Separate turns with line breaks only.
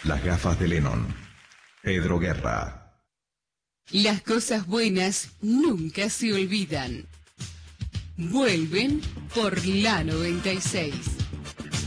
Las gafas de Lennon. Pedro Guerra.
Las cosas buenas nunca se olvidan. Vuelven por la 96.